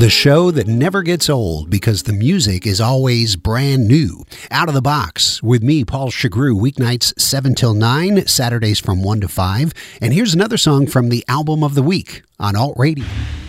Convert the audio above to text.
The show that never gets old because the music is always brand new. Out of the Box with me, Paul Chagru, weeknights 7 till 9, Saturdays from 1 to 5. And here's another song from the album of the week on Alt Radio.